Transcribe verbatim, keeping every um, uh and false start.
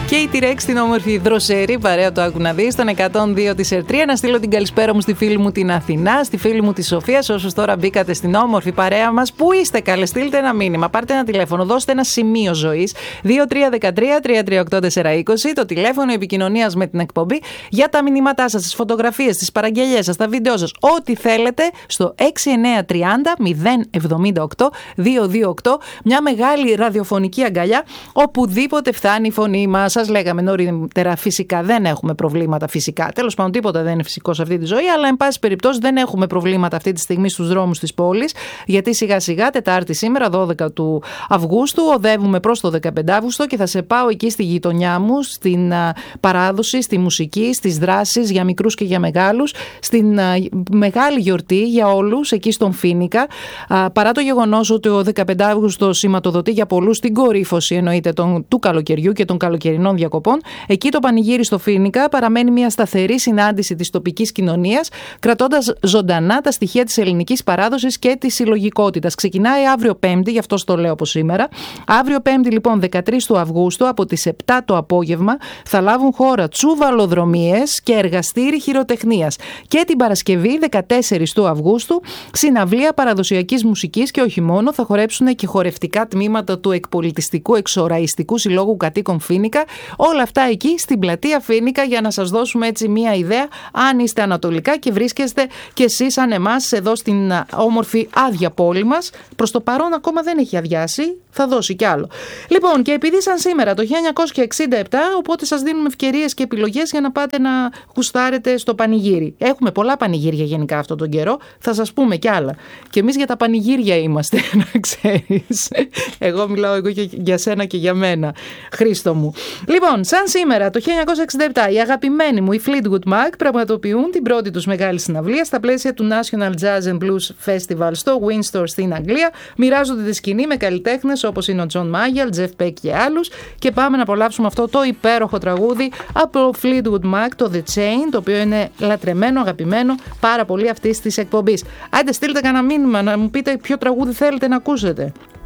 Και η T-Rex στην όμορφη δροσερή παρέα του άκου να δει στον εκατόν δύο της Ερτρία. Να στείλω την καλησπέρα μου στη φίλη μου την Αθηνά, στη φίλη μου τη Σοφία. Όσους τώρα μπήκατε στην όμορφη παρέα μας, πού είστε καλέ, στείλτε ένα μήνυμα, πάρτε ένα τηλέφωνο, δώστε ένα σημείο ζωής. δύο τρία ένα τρία τρία τρία οκτώ τέσσερα είκοσι, το τηλέφωνο επικοινωνίας με την εκπομπή για τα μηνύματά σας, τις φωτογραφίες, τις παραγγελίες σας, τα βίντεο σας, ό,τι θέλετε στο έξι εννιά τρία μηδέν μηδέν εβδομήντα οκτώ δύο δύο οκτώ. Μια μεγάλη ραδιοφωνική αγκαλιά οπουδήποτε φτάνει η φωνή μας. Σας λέγαμε νωρίτερα, φυσικά δεν έχουμε προβλήματα. Φυσικά, τέλος πάντων, τίποτα δεν είναι φυσικό σε αυτή τη ζωή, αλλά εν πάση περιπτώσει δεν έχουμε προβλήματα αυτή τη στιγμή στους δρόμους της πόλης, γιατί σιγά σιγά, Τετάρτη σήμερα, δώδεκα του Αυγούστου, οδεύουμε προς το δεκαπέντε Αύγουστο και θα σε πάω εκεί στη γειτονιά μου, στην α, παράδοση, στη μουσική, στις δράσεις για μικρούς και για μεγάλους, στην α, μεγάλη γιορτή για όλους εκεί στον Φοίνικα. Α, παρά το γεγονός ότι ο δεκαπέντε Αύγουστο σηματοδοτεί για πολλούς την κορύφωση εννοείται τον, του καλοκαιριού και των καλοκαιρινών διακοπών, εκεί το πανηγύρι στο Φοίνικα παραμένει μια σταθερή συνάντηση της τοπικής κοινωνίας, κρατώντας ζωντανά τα στοιχεία της ελληνικής παράδοσης και της συλλογικότητας. Ξεκινάει αύριο Πέμπτη, γι' αυτό το λέω από σήμερα. Αύριο Πέμπτη, λοιπόν, δεκατρείς του Αυγούστου, από τις επτά το απόγευμα, θα λάβουν χώρα τσουβαλοδρομίες και εργαστήρι χειροτεχνίας. Και την Παρασκευή, δεκατέσσερις του Αυγούστου, συναυλία παραδοσιακής μουσικής και όχι μόνο, θα χορέψουν και χορευτικά τμήματα του Εκπολιτιστικού Εξοραϊστικού Συλλόγου Κατοίκων Φοίνικα. Όλα αυτά εκεί στην πλατεία Φοίνικα, για να σας δώσουμε έτσι μία ιδέα, αν είστε ανατολικά και βρίσκεστε κι εσείς σαν εμάς εδώ στην όμορφη άδεια πόλη μας. Προς το παρόν ακόμα δεν έχει αδειάσει, θα δώσει κι άλλο. Λοιπόν, και επειδή σαν σήμερα το χίλια εννιακόσια εξήντα επτά, οπότε σας δίνουμε ευκαιρίες και επιλογές για να πάτε να γουστάρετε στο πανηγύρι. Έχουμε πολλά πανηγύρια γενικά αυτόν τον καιρό, θα σας πούμε κι άλλα. Και εμείς για τα πανηγύρια είμαστε, να ξέρεις. Εγώ μιλάω εγώ για σένα και για μένα, Χρήστο μου. Λοιπόν, σαν σήμερα το χίλια εννιακόσια εξήντα επτά, οι αγαπημένοι μου, οι Fleetwood Mac, πραγματοποιούν την πρώτη τους μεγάλη συναυλία στα πλαίσια του National Jazz and Blues Festival στο Windsor στην Αγγλία. Μοιράζονται τη σκηνή με καλλιτέχνες όπως είναι ο John Mayall, Jeff Beck και άλλους. Και πάμε να απολαύσουμε αυτό το υπέροχο τραγούδι από Fleetwood Mac, το The Chain, το οποίο είναι λατρεμένο, αγαπημένο πάρα πολύ αυτής της εκπομπής. Άντε, στείλτε κανένα μήνυμα να μου πείτε ποιο τραγούδι θέλετε να ακούσετε.